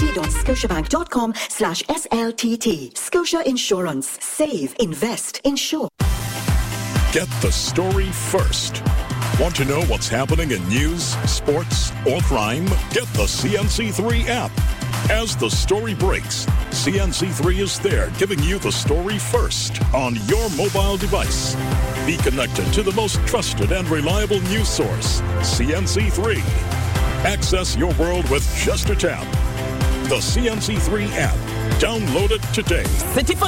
www.scotiabank.com/SLTT. Scotia Insurance. Save, invest, insure. Get the story first. Want to know what's happening in news, sports, or crime? Get the CNC3 app. As the story breaks, CNC3 is there giving you the story first on your mobile device. Be connected to the most trusted and reliable news source, CNC3. Access your world with just a tap. The CNC3 app. Download it today. City for